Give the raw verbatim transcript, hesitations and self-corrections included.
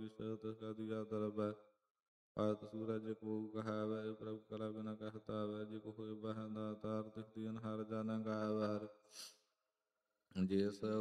ਵਿਸ਼ੇ ਤਿਸ ਕਾ ਦੀਆ ਦਰਬੈ। ਆਦਿ ਸੂਰਜ ਕੋ ਕਹਾਵੈ ਪ੍ਰਭ ਕਲਾ ਬਿਨ ਕਹਿਤਾਵੈ। ਜੇ ਕੋ ਹੋਇ ਬਹਿ ਦਾਤਾਰ ਤਿਸ ਦੀਨ ਹਰਿ ਜਨ ਗਾਵੈ। ਜਿਸ